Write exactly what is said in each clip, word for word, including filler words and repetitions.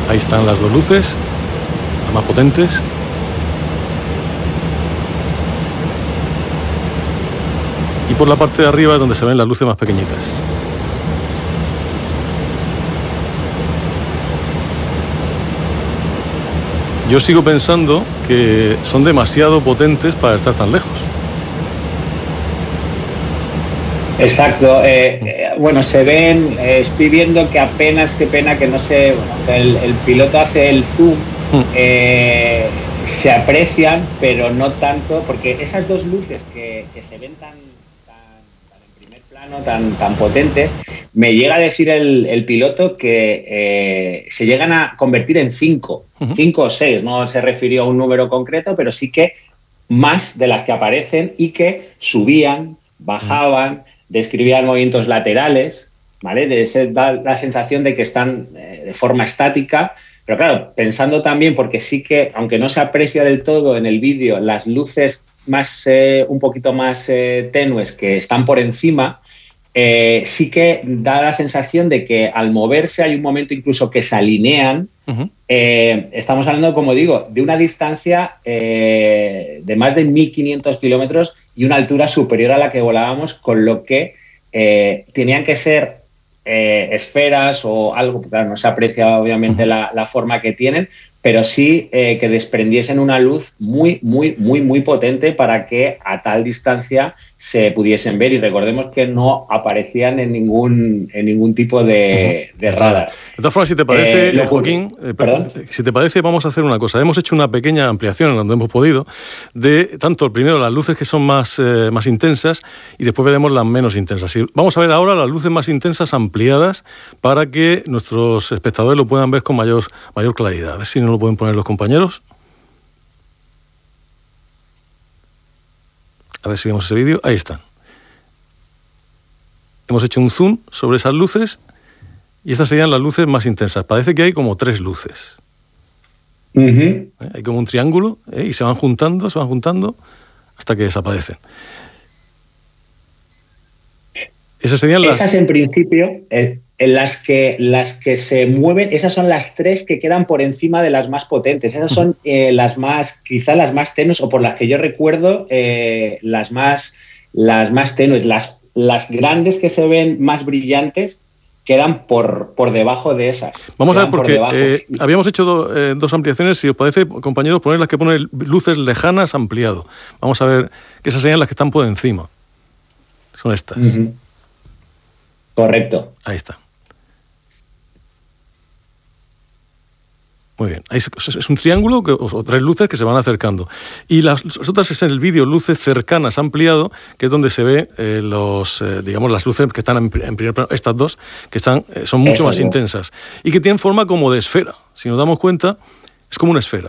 Ahí están las dos luces, las más potentes. Y por la parte de arriba es donde se ven las luces más pequeñitas. Yo sigo pensando que son demasiado potentes para estar tan lejos. Exacto. Eh, eh, bueno, se ven, eh, estoy viendo que apenas, qué pena que no sé, bueno, el, el piloto hace el zoom, eh, se aprecian, pero no tanto, porque esas dos luces que, que se ven tan, tan, tan en primer plano, tan, tan potentes, me llega a decir el, el piloto que eh, se llegan a convertir en cinco, uh-huh. cinco o seis, no se refirió a un número concreto, pero sí que más de las que aparecen y que subían, bajaban, uh-huh. describían movimientos laterales, ¿vale? De ese, da la sensación de que están eh, de forma estática, pero claro, pensando también, porque sí que, aunque no se aprecia del todo en el vídeo, las luces más, eh, un poquito más eh, tenues que están por encima, eh, sí que da la sensación de que al moverse hay un momento incluso que se alinean. Uh-huh. Eh, estamos hablando, como digo, de una distancia eh, de más de mil quinientos kilómetros y una altura superior a la que volábamos, con lo que eh, tenían que ser eh, esferas o algo, claro, no se aprecia obviamente uh-huh. la, la forma que tienen, pero sí eh, que desprendiesen una luz muy, muy, muy, muy potente para que a tal distancia se pudiesen ver. Y recordemos que no aparecían en ningún, en ningún tipo de, uh-huh. de radar. De todas formas, si te parece, eh, Joaquín, eh, ¿Perdón? si te parece, vamos a hacer una cosa. Hemos hecho una pequeña ampliación en donde hemos podido de tanto primero las luces que son más, eh, más intensas y después veremos las menos intensas. Y vamos a ver ahora las luces más intensas ampliadas para que nuestros espectadores lo puedan ver con mayor, mayor claridad. A ver si nos lo pueden poner los compañeros. A ver si vemos ese vídeo. Ahí están. Hemos hecho un zoom sobre esas luces y estas serían las luces más intensas. Parece que hay como tres luces. Uh-huh. ¿Eh? Hay como un triángulo, ¿eh? Y se van juntando, se van juntando hasta que desaparecen. Esas serían las... Esas en principio, eh, en las que, las que se mueven, esas son las tres que quedan por encima de las más potentes. Esas son eh, las más, quizá las más tenues, o por las que yo recuerdo, eh, las más, las más tenues. Las, las grandes que se ven más brillantes quedan por, por debajo de esas. Vamos a ver, porque eh, habíamos hecho do, eh, dos ampliaciones. Si os parece, compañeros, poner las que ponen luces lejanas ampliado. Vamos a ver que esas serían las que están por encima. Son estas. Uh-huh. Correcto. Ahí está. Muy bien. Ahí es un triángulo que, o tres luces que se van acercando. Y las, las otras es en el vídeo luces cercanas ampliado, que es donde se ve eh, los, eh, digamos, las luces que están en, en primer plano, estas dos, que están, eh, son mucho Eso más no. intensas. Y que tienen forma como de esfera. Si nos damos cuenta, es como una esfera.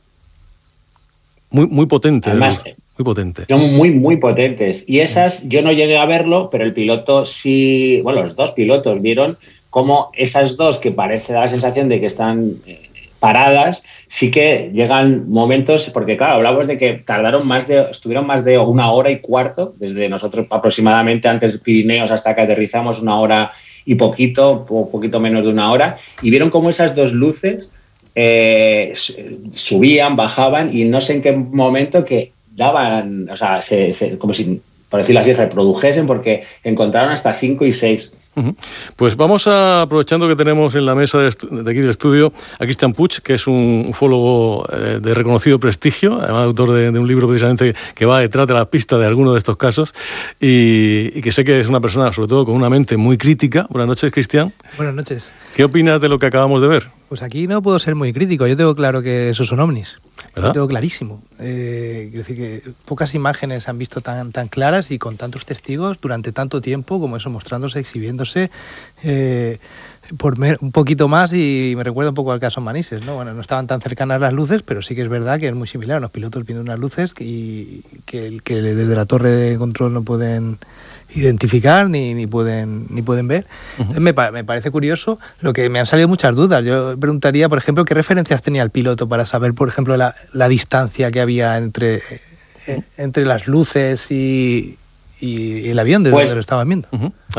Muy, muy potente. Además, muy potente. Son muy, muy potentes. Y esas, yo no llegué a verlo, pero el piloto sí, bueno, los dos pilotos vieron cómo esas dos, que parece dar la sensación de que están eh, paradas, sí que llegan momentos, porque claro, hablamos de que tardaron más de, estuvieron más de una hora y cuarto, desde nosotros aproximadamente antes de Pirineos hasta que aterrizamos, una hora y poquito, o poquito menos de una hora, y vieron cómo esas dos luces eh, subían, bajaban, y no sé en qué momento que daban, o sea, se, se, como si, por decirlo así, reprodujesen, porque encontraron hasta cinco y seis. Uh-huh. Pues vamos a, aprovechando que tenemos en la mesa de, estu- de aquí del estudio a Cristian Puig, que es un ufólogo eh, de reconocido prestigio, además autor de, de un libro precisamente que va detrás de la pista de algunos de estos casos, y, y que sé que es una persona, sobre todo, con una mente muy crítica. Buenas noches, Cristian. Buenas noches. ¿Qué opinas de lo que acabamos de ver? Pues aquí no puedo ser muy crítico. Yo tengo claro que esos son ovnis. ¿Verdad? Lo tengo clarísimo. Eh, quiero decir que pocas imágenes se han visto tan, tan claras y con tantos testigos durante tanto tiempo como eso, mostrándose, exhibiéndose eh, por mer- un poquito más, y me recuerda un poco al caso Manises, ¿no? Bueno, no estaban tan cercanas las luces, pero sí que es verdad que es muy similar. Los pilotos viendo unas luces y que, que desde la torre de control no pueden identificar ni, ni pueden ni pueden ver. Uh-huh. me, me parece curioso, lo que me han salido muchas dudas. Yo preguntaría, por ejemplo, qué referencias tenía el piloto para saber, por ejemplo, la, la distancia que había entre, eh, entre las luces y, y el avión desde pues, donde lo estaban viendo. Uh-huh.